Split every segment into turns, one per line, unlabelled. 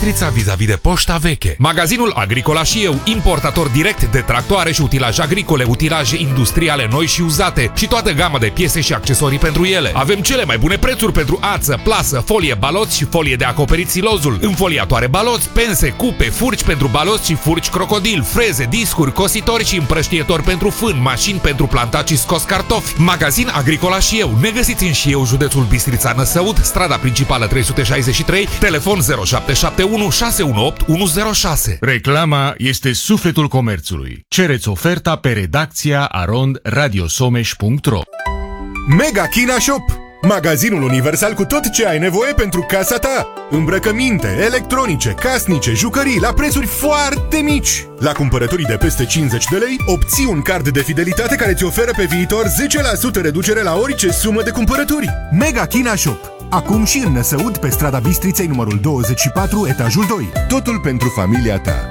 Bistrița vis-a-vis de Poșta Veche. Magazinul Agricola și eu, importator direct de tractoare și utilaje agricole, utilaje industriale noi și uzate și toată gama de piese și accesorii pentru ele. Avem cele mai bune prețuri pentru ață, plasă, folie baloți și folie de acoperit silozul, înfoliatoare baloți, pense, cupe, furci pentru baloți și furci crocodil, freze, discuri, cositori și împrăștietori pentru fân, mașini pentru plantat și scos cartofi. Magazin Agricola și eu. Ne găsiți în Șieu, județul Bistrița Năsăud, strada principală 363, telefon 0771 618 106.
Reclama este sufletul comerțului. Cereți oferta pe redacția arondradiosomeș.ro.
Mega China Shop, magazinul universal cu tot ce ai nevoie pentru casa ta. Îmbrăcăminte, electronice, casnice, jucării la prețuri foarte mici. La cumpărăturii de peste 50 de lei, obții un card de fidelitate care îți oferă pe viitor 10% reducere la orice sumă de cumpărături. Mega China Shop. Acum și în Năsăud, pe strada Bistriței, numărul 24, etajul 2. Totul pentru familia ta.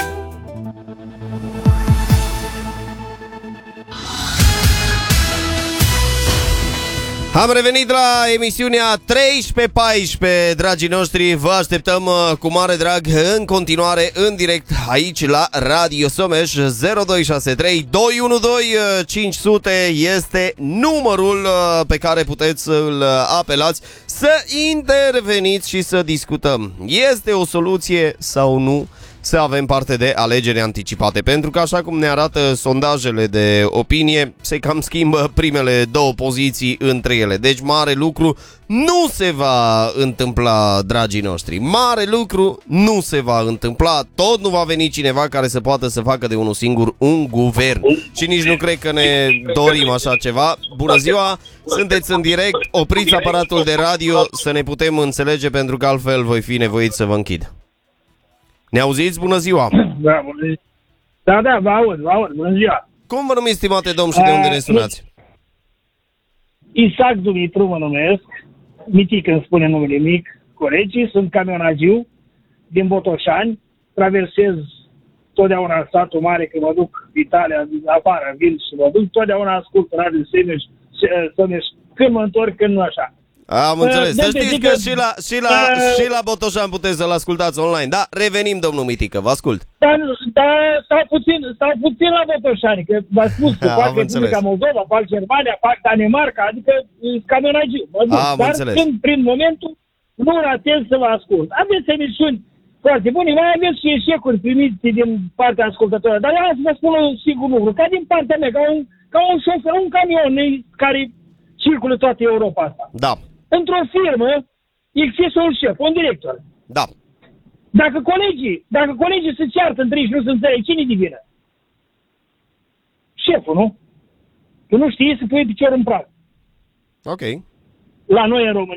Am revenit la emisiunea 13-14, dragii noștri. Vă așteptăm cu mare drag în continuare, în direct, aici la Radio Someș. 0263 212 500 este numărul pe care puteți să-l apelați să interveniți și să discutăm. Este o soluție sau nu să avem parte de alegeri anticipate? Pentru că, așa cum ne arată sondajele de opinie, se cam schimbă primele două poziții între ele. Deci mare lucru nu se va întâmpla, dragii noștri. Mare lucru nu se va întâmpla. Tot nu va veni cineva care să poată să facă de unul singur un guvern. Și nici nu cred că ne dorim așa ceva. Bună ziua, sunteți în direct. Opriți aparatul de radio să ne putem înțelege, pentru că altfel voi fi nevoit să vă închid. Ne auziți? Bună ziua!
Da, bună ziua! Da, vă aud, bună ziua!
Cum vă numiți, stimate domn, și de unde ne sunați?
Isaac Dumitru mă numesc, Mitic îmi spune numele mic, colegii, sunt camionagiu din Botoșani, traversez totdeauna satul mare, când mă duc Italia, afară, vin și mă duc, totdeauna ascult Radio Someș, când mă întorc, când nu așa.
Am înțeles. Să știți că și la Botoșan puteți să-l ascultați online. Da, revenim, domnul Mitică, vă ascult.
Dar stau puțin la Botoșani, că v-ați spus că fac Republica Moldova, fac Germania, fac Danemarca, adică camionagiu. Dar când prin momentul nu ratez să vă ascult. Aveți emisiuni foarte bune, mai aveți și eșecuri primite din partea ascultătorilor. Dar eu să vă spun un sigur lucru, ca din partea mea, ca un șofer, un camion care circulă toată Europa asta.
Da.
Într-o firmă există un șef, un director.
Da.
Dacă colegii se ceartă între ei și nu se înțeleg, cine de vină? Șeful, nu? Tu nu știi să pui piciorul în prag.
Ok.
La noi în România